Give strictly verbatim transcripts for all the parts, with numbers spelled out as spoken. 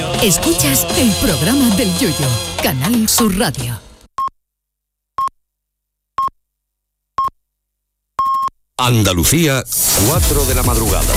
Escuchas el programa del Yoyo, Canal Sur Radio. Andalucía, cuatro de la madrugada.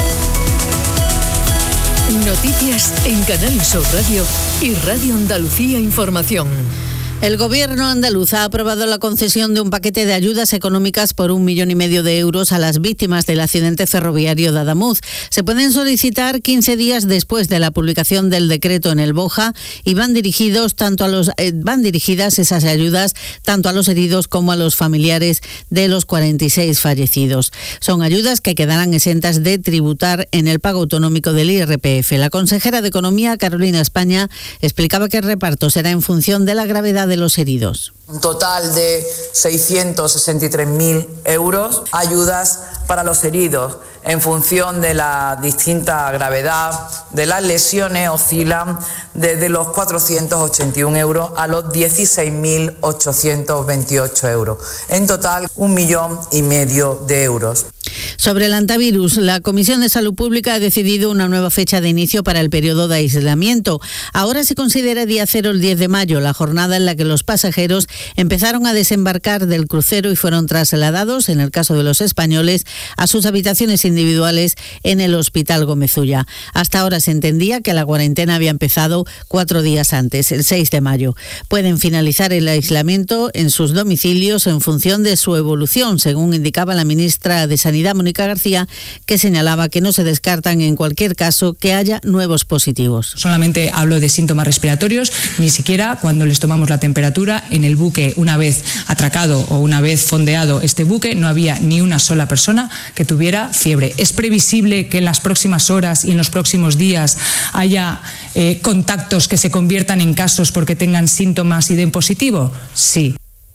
Noticias en Canal Sur Radio y Radio Andalucía Información. El Gobierno andaluz ha aprobado la concesión de un paquete de ayudas económicas por un millón y medio de euros a las víctimas del accidente ferroviario de Adamuz. Se pueden solicitar quince días después de la publicación del decreto en el BOJA y van dirigidos tanto a los eh, van dirigidas esas ayudas tanto a los heridos como a los familiares de los cuarenta y seis fallecidos. Son ayudas que quedarán exentas de tributar en el pago autonómico del I R P F. La consejera de Economía, Carolina España, explicaba que el reparto será en función de la gravedad de los heridos. Un total de seiscientos sesenta y tres mil euros, ayudas para los heridos en función de la distinta gravedad de las lesiones, oscilan desde los cuatrocientos ochenta y uno euros a los dieciséis mil ochocientos veintiocho euros. En total, un millón y medio de euros. Sobre el antivirus, la Comisión de Salud Pública ha decidido una nueva fecha de inicio para el periodo de aislamiento. Ahora se considera día cero el diez de mayo, la jornada en la que los pasajeros empezaron a desembarcar del crucero y fueron trasladados, en el caso de los españoles, a sus habitaciones individuales en el Hospital Gómez Ulla. Hasta ahora se entendía que la cuarentena había empezado cuatro días antes, el seis de mayo. Pueden finalizar el aislamiento en sus domicilios en función de su evolución, según indicaba la ministra de Sanidad, Mónica García, que señalaba que no se descartan en cualquier caso que haya nuevos positivos. Solamente hablo de síntomas respiratorios, ni siquiera cuando les tomamos la temperatura en el buque, una vez atracado o una vez fondeado este buque, no había ni una sola persona que tuviera fiebre. ¿Es previsible que en las próximas horas y en los próximos días haya eh, contactos que se conviertan en casos porque tengan síntomas y den positivo? Sí.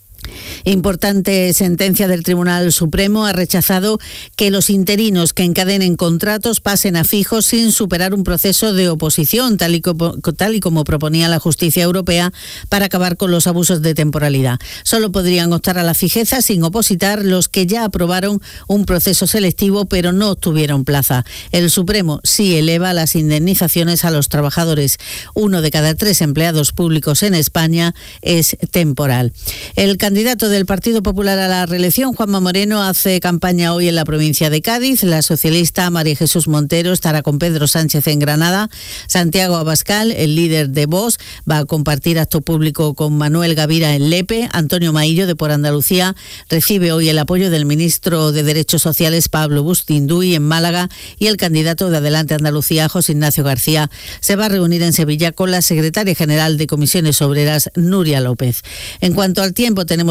Importante sentencia del Tribunal Supremo ha rechazado que los interinos que encadenen contratos pasen a fijos sin superar un proceso de oposición, tal y como, tal y como proponía la justicia europea para acabar con los abusos de temporalidad. Solo podrían optar a la fijeza sin opositar los que ya aprobaron un proceso selectivo pero no obtuvieron plaza. El Supremo sí eleva las indemnizaciones a los trabajadores. Uno de cada tres empleados públicos en España es temporal. El candidato del Partido Popular a la reelección, Juanma Moreno, hace campaña hoy en la provincia de Cádiz. La socialista María Jesús Montero estará con Pedro Sánchez en Granada. Santiago Abascal, el líder de Vox, va a compartir acto público con Manuel Gavira en Lepe. Antonio Maillo, de Por Andalucía, recibe hoy el apoyo del ministro de Derechos Sociales, Pablo Bustinduy, en Málaga, y el candidato de Adelante Andalucía, José Ignacio García, se va a reunir en Sevilla con la secretaria general de Comisiones Obreras, Nuria López. En cuanto al tiempo, tenemos